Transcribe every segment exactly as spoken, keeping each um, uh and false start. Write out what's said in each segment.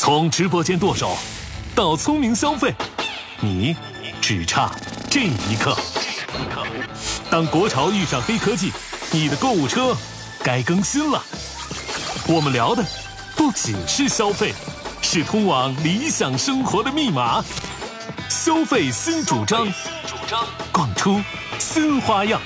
从直播间剁手到聪明消费，你只差这一刻。当国潮遇上黑科技，你的购物车该更新了。我们聊的不仅是消费，是通往理想生活的密码。消费新主张，逛出新花样。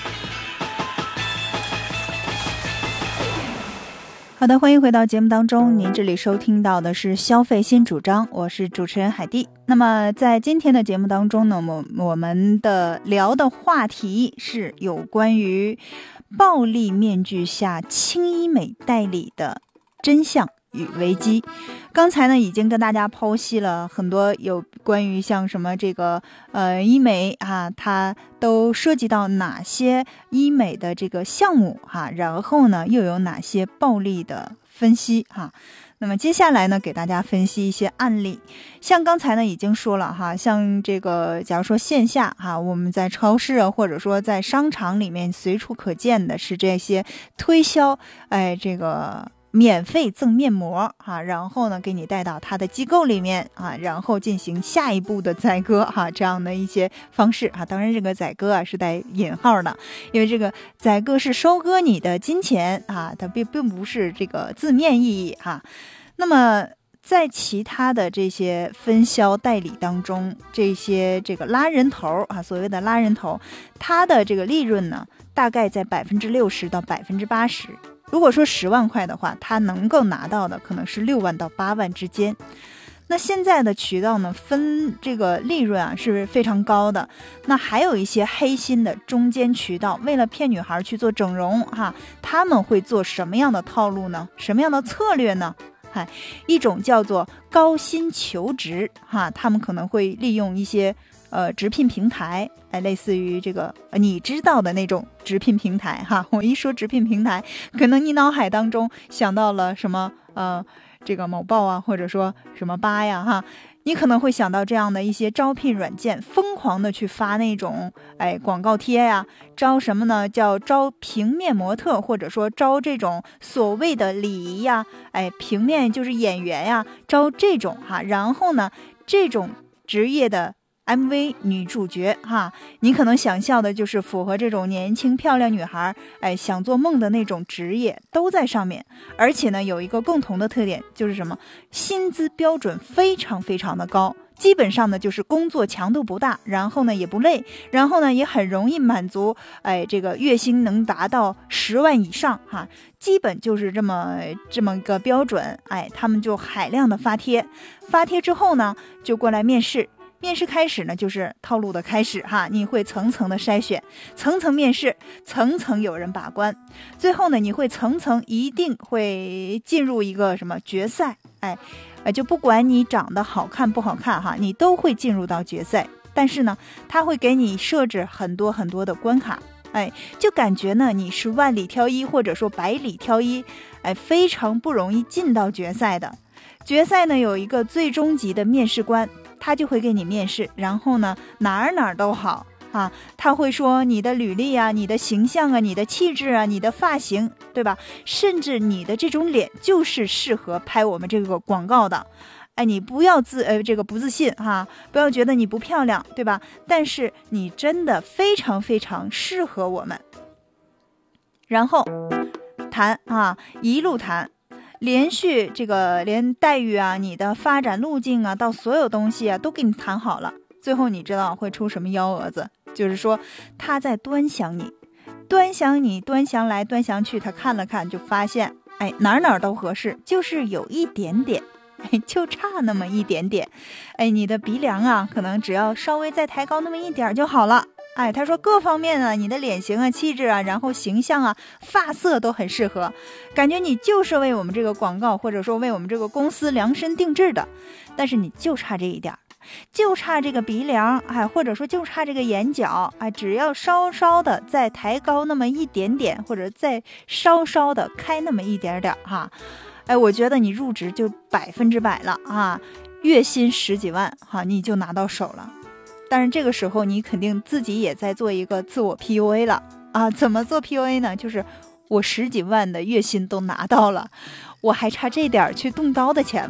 好的，欢迎回到节目当中，您这里收听到的是消费新主张，我是主持人海蒂。那么在今天的节目当中呢，我我们的聊的话题是有关于暴力面具下轻医美代理的真相与危机。刚才呢已经跟大家剖析了很多有关于像什么这个呃医美啊，它都涉及到哪些医美的这个项目哈、啊，然后呢又有哪些暴力的分析哈、啊。那么接下来呢给大家分析一些案例，像刚才呢已经说了哈，像这个假如说线下哈，我们在超市啊或者说在商场里面随处可见的是这些推销哎这个免费赠面膜啊，然后呢给你带到他的机构里面啊，然后进行下一步的宰割哈、啊，这样的一些方式啊。当然这个宰割啊是带引号的，因为这个宰割是收割你的金钱啊，它并并不是这个字面意义哈、啊。那么在其他的这些分销代理当中，这些这个拉人头啊，所谓的拉人头，它的这个利润呢大概在百分之六十到百分之八十。如果说十万块的话，他能够拿到的可能是六万到八万之间。那现在的渠道呢，分这个利润啊是非常高的。那还有一些黑心的中间渠道，为了骗女孩去做整容哈，他们会做什么样的套路呢？什么样的策略呢？嗨，一种叫做高薪求职哈，他们可能会利用一些呃直聘平台，哎，类似于这个、呃、你知道的那种直聘平台哈。我一说直聘平台，可能你脑海当中想到了什么呃这个某报啊，或者说什么吧呀哈，你可能会想到这样的一些招聘软件，疯狂的去发那种哎广告贴呀，招什么呢？叫招平面模特，或者说招这种所谓的礼仪呀，哎，平面就是演员呀，招这种哈。然后呢，这种职业的M V 女主角哈，你可能想象的就是符合这种年轻漂亮女孩哎想做梦的那种职业都在上面，而且呢有一个共同的特点，就是什么？薪资标准非常非常的高，基本上呢就是工作强度不大，然后呢也不累，然后呢也很容易满足哎这个月薪能达到十万以上哈，基本就是这么这么个标准。哎，他们就海量的发贴，发贴之后呢就过来面试。面试开始呢，就是套路的开始哈，你会层层的筛选，层层面试，层层有人把关，最后呢，你会层层一定会进入一个什么决赛，哎，呃，就不管你长得好看不好看哈，你都会进入到决赛。但是呢，他会给你设置很多很多的关卡，哎，就感觉呢你是万里挑一或者说百里挑一，哎，非常不容易进到决赛的。决赛呢有一个最终级的面试官。他就会给你面试，然后呢哪儿哪儿都好啊，他会说你的履历啊，你的形象啊，你的气质啊，你的发型，对吧？甚至你的这种脸就是适合拍我们这个广告的。哎，你不要自呃这个不自信哈、啊，不要觉得你不漂亮，对吧？但是你真的非常非常适合我们。然后谈啊，一路谈。连续这个连待遇啊，你的发展路径啊，到所有东西啊都给你谈好了，最后你知道会出什么幺蛾子？就是说他在端详你，端详你，端详来端详去，他看了看就发现，哎，哪哪都合适，就是有一点点，哎，就差那么一点点，哎，你的鼻梁啊，可能只要稍微再抬高那么一点就好了。哎，他说各方面啊，你的脸型啊、气质啊，然后形象啊、发色都很适合，感觉你就是为我们这个广告或者说为我们这个公司量身定制的。但是你就差这一点，就差这个鼻梁，哎，或者说就差这个眼角，哎，只要稍稍的再抬高那么一点点，或者再稍稍的开那么一点点哈，哎，我觉得你入职就百分之百了啊，月薪十几万哈，你就拿到手了。但是这个时候你肯定自己也在做一个自我 P U A 了啊！怎么做 P U A 呢？就是我十几万的月薪都拿到了，我还差这点去动刀的钱吗？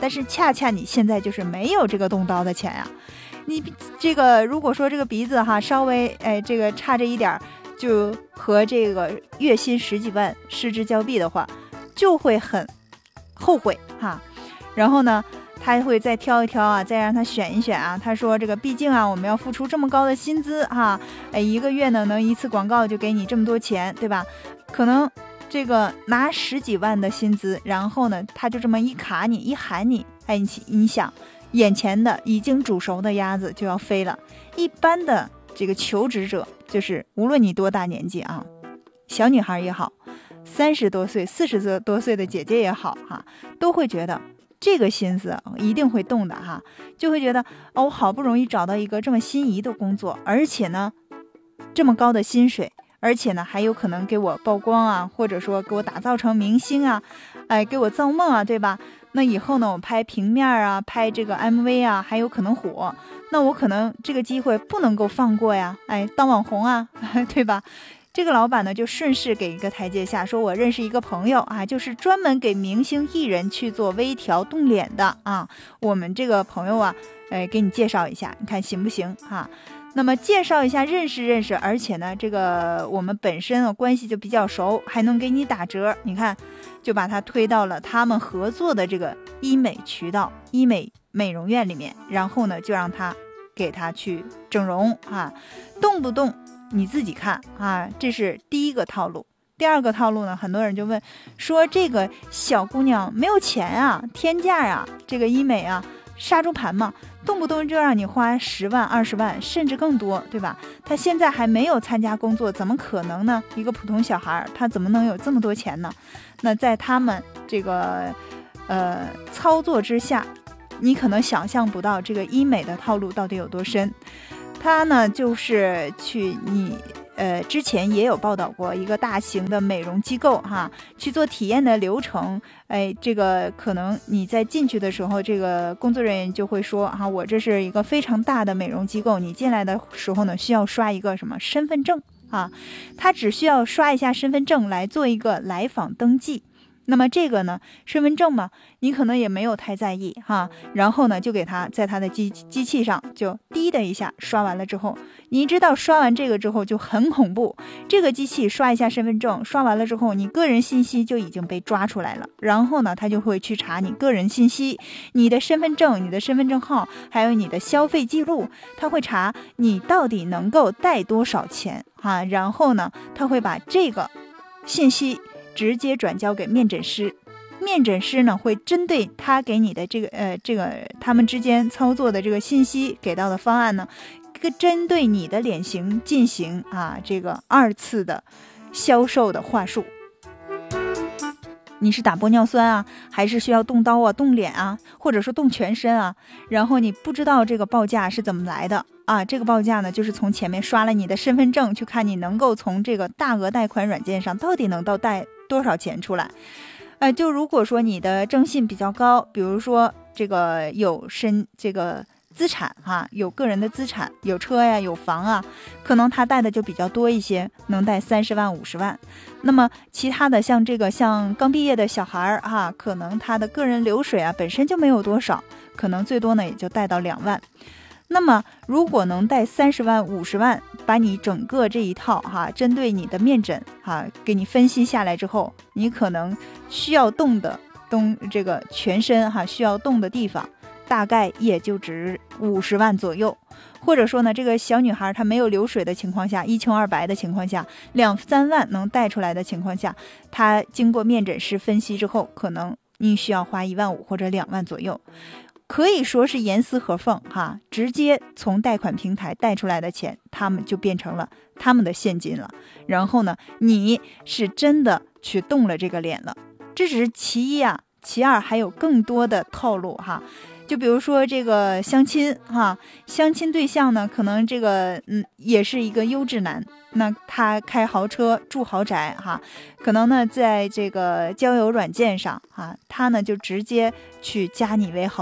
但是恰恰你现在就是没有这个动刀的钱呀、啊。你这个如果说这个鼻子哈稍微哎这个差这一点，就和这个月薪十几万失之交臂的话，就会很后悔哈。然后呢，他会再挑一挑啊，再让他选一选啊。他说这个毕竟啊，我们要付出这么高的薪资哈，哎，一个月呢能一次广告就给你这么多钱，对吧？可能这个拿十几万的薪资，然后呢，他就这么一卡你一喊你，哎，你你想，眼前的已经煮熟的鸭子就要飞了。一般的这个求职者，就是无论你多大年纪啊，小女孩也好，三十多岁、四十多岁的姐姐也好哈，都会觉得。这个心思一定会动的哈，就会觉得哦，我好不容易找到一个这么心仪的工作，而且呢，这么高的薪水，而且呢还有可能给我曝光啊，或者说给我打造成明星啊，哎，给我造梦啊，对吧？那以后呢，我拍平面啊，拍这个 M V 啊，还有可能火，那我可能这个机会不能够放过呀，哎，当网红啊，对吧？这个老板呢就顺势给一个台阶下，说我认识一个朋友啊，就是专门给明星艺人去做微调动脸的啊，我们这个朋友啊，哎，给你介绍一下，你看行不行啊？那么介绍一下，认识认识，而且呢，这个我们本身的关系就比较熟，还能给你打折，你看，就把他推到了他们合作的这个医美渠道、医美美容院里面，然后呢，就让他给他去整容啊，动不动。你自己看啊，这是第一个套路。第二个套路呢，很多人就问说，这个小姑娘没有钱啊，天价啊，这个医美啊，杀猪盘嘛，动不动就让你花十万、二十万，甚至更多，对吧？她现在还没有参加工作，怎么可能呢？一个普通小孩，她怎么能有这么多钱呢？那在他们这个呃操作之下，你可能想象不到这个医美的套路到底有多深。他呢，就是去你呃之前也有报道过一个大型的美容机构哈，去做体验的流程。哎，这个可能你在进去的时候，这个工作人员就会说哈，我这是一个非常大的美容机构，你进来的时候呢，需要刷一个什么身份证啊？他只需要刷一下身份证来做一个来访登记。那么这个呢，身份证嘛，你可能也没有太在意哈，然后呢，就给他在他的机机器上就滴的一下刷完了之后，你知道刷完这个之后就很恐怖，这个机器刷一下身份证，刷完了之后，你个人信息就已经被抓出来了，然后呢，他就会去查你个人信息，你的身份证、你的身份证号，还有你的消费记录，他会查你到底能够带多少钱哈，然后呢，他会把这个信息直接转交给面诊师，面诊师呢会针对他给你的这个呃这个他们之间操作的这个信息给到的方案呢，针对你的脸型进行啊这个二次的销售的话术。你是打玻尿酸啊，还是需要动刀啊、动脸啊，或者说动全身啊？然后你不知道这个报价是怎么来的啊？这个报价呢，就是从前面刷了你的身份证，去看你能够从这个大额贷款软件上到底能到贷多少钱出来。呃，就如果说你的征信比较高，比如说这个有身这个资产哈、啊，有个人的资产，有车呀，有房啊，可能他贷的就比较多一些，能贷三十万、五十万。那么其他的像这个像刚毕业的小孩哈、啊，可能他的个人流水啊本身就没有多少，可能最多呢也就贷到两万。那么如果能贷三十万、五十万，把你整个这一套哈、啊，针对你的面诊哈、啊，给你分析下来之后，你可能需要动的动这个全身哈、啊，需要动的地方。大概也就值五十万左右，或者说呢，这个小女孩她没有流水的情况下，一穷二白的情况下，两三万能贷出来的情况下，她经过面诊师分析之后，可能你需要花一万五或者两万左右，可以说是严丝合缝哈，直接从贷款平台贷出来的钱，他们就变成了他们的现金了。然后呢，你是真的去动了这个脸了，这只是其一啊，其二还有更多的套路哈。就比如说这个相亲哈，相亲对象呢，可能这个嗯也是一个优质男，那他开豪车住豪宅哈，可能呢在这个交友软件上哈，他呢就直接去加你为好友，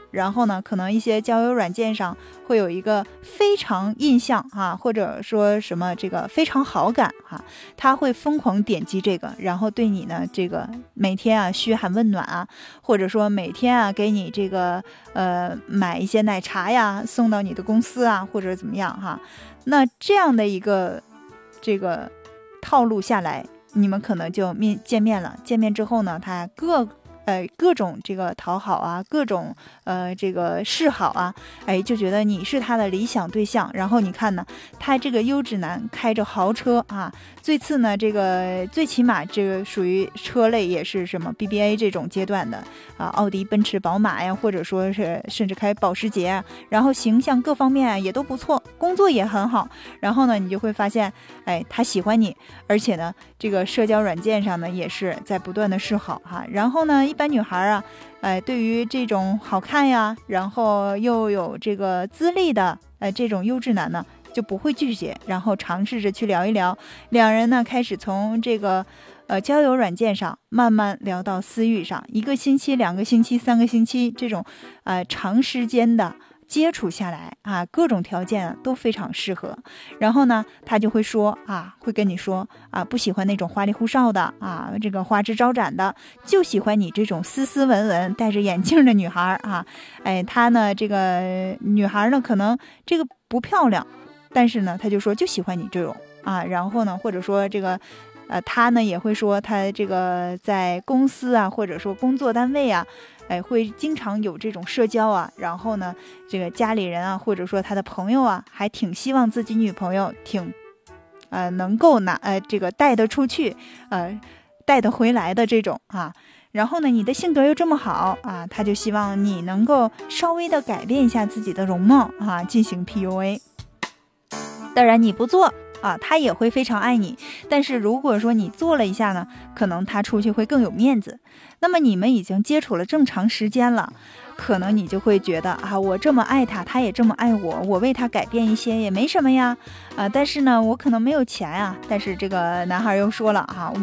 然后呢可能一些交友软件上会有一个非常印象啊，或者说什么这个非常好感啊，他会疯狂点击这个，然后对你呢这个每天啊嘘寒问暖啊，或者说每天啊给你这个呃买一些奶茶呀送到你的公司啊，或者怎么样哈。那这样的一个这个套路下来，你们可能就面见面了。见面之后呢，他各呃各种这个讨好啊，各种呃这个示好啊，哎，就觉得你是他的理想对象。然后你看呢，他这个优质男开着豪车啊，最次呢这个最起码这个属于车类也是什么 B B A 这种阶段的啊，奥迪、奔驰、宝马呀，或者说是甚至开保时捷啊，然后形象各方面啊也都不错，工作也很好。然后呢，你就会发现，哎，他喜欢你，而且呢，这个社交软件上呢也是在不断的示好哈。然后呢，一般女孩啊，哎，对于这种好看呀，然后又有这个资历的，哎，这种优质男呢，就不会拒绝，然后尝试着去聊一聊。两人呢开始从这个呃交友软件上慢慢聊到私域上，一个星期、两个星期、三个星期这种呃长时间的接触下来啊，各种条件都非常适合。然后呢，他就会说啊，会跟你说啊，不喜欢那种花里胡哨的啊，这个花枝招展的，就喜欢你这种斯斯文文、戴着眼镜的女孩啊。哎，他呢，这个女孩呢，可能这个不漂亮，但是呢，他就说就喜欢你这种啊。然后呢，或者说这个。呃，他呢也会说他这个在公司啊，或者说工作单位啊，哎，会经常有这种社交啊。然后呢，这个家里人啊，或者说他的朋友啊，还挺希望自己女朋友挺，呃，能够拿呃这个带得出去，呃，带得回来的这种啊。然后呢，你的性格又这么好啊，他就希望你能够稍微的改变一下自己的容貌啊，进行 P U A。当然你不做啊，他也会非常爱你。但是如果说你做了一下呢，可能他出去会更有面子。那么你们已经接触了这么长时间了，可能你就会觉得啊，我这么爱他，他也这么爱我，我为他改变一些也没什么呀。啊，但是呢，我可能没有钱啊。但是这个男孩又说了啊，